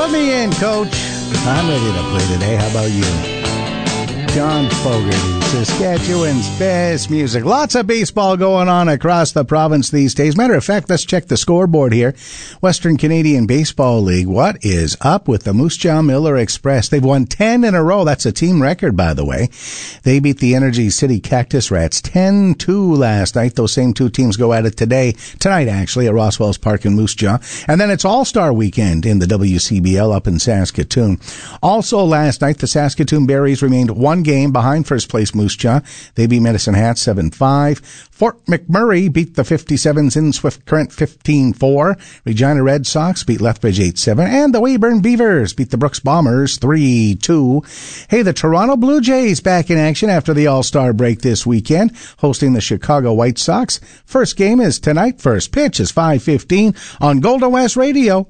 Put me in, Coach. I'm ready to play today. How about you? John Fogerty, Saskatchewan's best music. Lots of baseball going on across the province these days. Matter of fact, let's check the scoreboard here. Western Canadian Baseball League. What is up with the Moose Jaw Miller Express? They've won 10 in a row. That's a team record, by the way. They beat the Energy City Cactus Rats 10-2 last night. Those same two teams go at it tonight actually, at Rosswell's Park in Moose Jaw. And then it's All-Star Weekend in the WCBL up in Saskatoon. Also last night, the Saskatoon Berries remained one game behind first place Moose Jaw. They beat Medicine Hat 7-5. Fort McMurray beat the 57s in Swift Current 15-4. Regina Red Sox beat Lethbridge 8-7. And the Weyburn Beavers beat the Brooks Bombers 3-2. Hey, the Toronto Blue Jays back in action after the All-Star break this weekend, hosting the Chicago White Sox. First game is tonight. First pitch is 5:15 on Golden West Radio.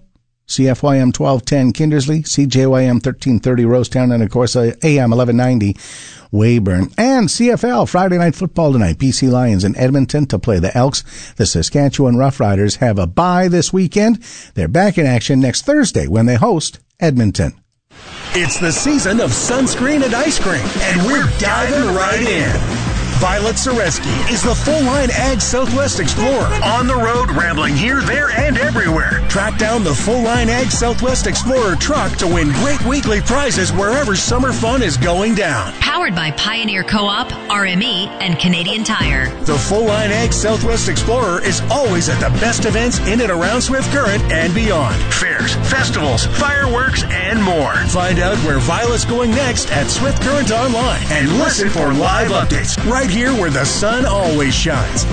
CFYM 1210 Kindersley, CJYM 1330 Rosetown, and of course AM 1190 Weyburn. And CFL Friday Night Football tonight. BC Lions in Edmonton to play the Elks. The Saskatchewan Roughriders have a bye this weekend. They're back in action next Thursday when they host Edmonton. It's the season of sunscreen and ice cream, and we're diving right in. Violet Zareski is the full-line Ag Southwest Explorer. On the road, rambling here, there, and everywhere. Track down the full-line Ag Southwest Explorer truck to win great weekly prizes wherever summer fun is going down. Powered by Pioneer Co-op, RME, and Canadian Tire. The full-line Ag Southwest Explorer is always at the best events in and around Swift Current and beyond. Fairs, festivals, fireworks, and more. Find out where Violet's going next at Swift Current Online and listen for live updates right here where the sun always shines.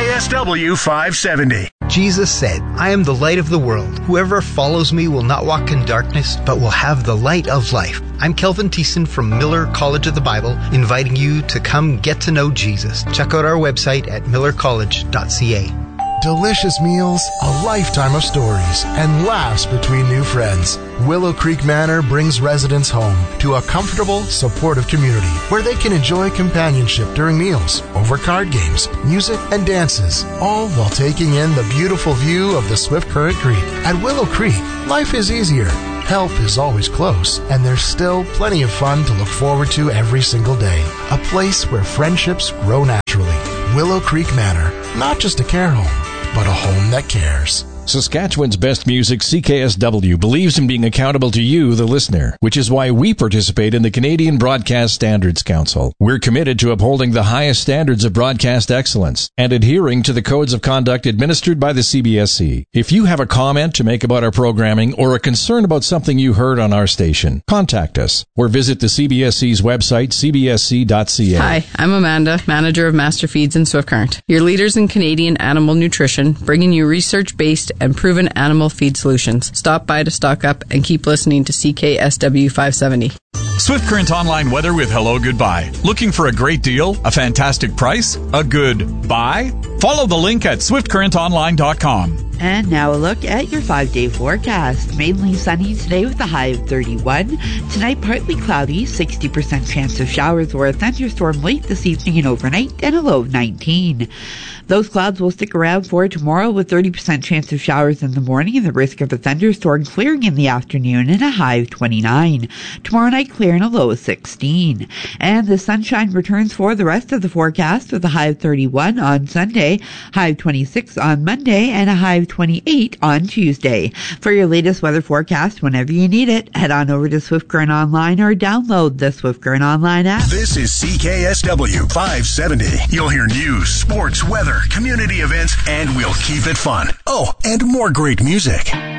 CKSW 570. Jesus said, I am the light of the world. Whoever follows me will not walk in darkness, but will have the light of life. I'm Kelvin Thiessen from Miller College of the Bible, inviting you to come get to know Jesus. Check out our website at millercollege.ca. Delicious meals, a lifetime of stories, and laughs between new friends. Willow Creek Manor brings residents home to a comfortable, supportive community where they can enjoy companionship during meals, over card games, music, and dances, all while taking in the beautiful view of the Swift Current Creek. At Willow Creek, life is easier. Help is always close, and there's still plenty of fun to look forward to every single day. A place where friendships grow naturally. Willow Creek Manor, not just a care home, but a home that cares. Saskatchewan's best music, CKSW, believes in being accountable to you, the listener, which is why we participate in the Canadian Broadcast Standards Council. We're committed to upholding the highest standards of broadcast excellence and adhering to the codes of conduct administered by the CBSC. If you have a comment to make about our programming or a concern about something you heard on our station, contact us or visit the CBSC's website, cbsc.ca. Hi, I'm Amanda, manager of Master Feeds in Swift Current. Your leaders in Canadian animal nutrition, bringing you research-based and proven animal feed solutions. Stop by to stock up and keep listening to CKSW 570. Swift Current Online weather with Hello Goodbye. Looking for a great deal? A fantastic price? A good buy? Follow the link at swiftcurrentonline.com. And now a look at your 5-day forecast. Mainly sunny today with a high of 31. Tonight, partly cloudy, 60% chance of showers or a thunderstorm late this evening and overnight, and a low of 19. Those clouds will stick around for tomorrow with 30% chance of showers in the morning and the risk of a thunderstorm clearing in the afternoon and a high of 29. Tomorrow night, clear and a low of 16. And the sunshine returns for the rest of the forecast with a high of 31 on Sunday, high of 26 on Monday, and a high of 28 on Tuesday. For your latest weather forecast, whenever you need it, head on over to Swift Current Online or download the Swift Current Online app. This is CKSW 570. You'll hear news, sports, weather, community events, and we'll keep it fun. Oh, and more great music.